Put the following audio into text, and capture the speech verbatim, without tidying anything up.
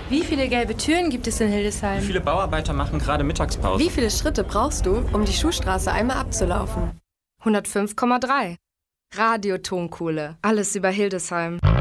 Wie viele gelbe Türen gibt es in Hildesheim? Wie viele Bauarbeiter machen gerade Mittagspause? Wie viele Schritte brauchst du, um die Schuhstraße einmal abzulaufen? hundertfünf Komma drei. Radio Tonkohle. Alles über Hildesheim.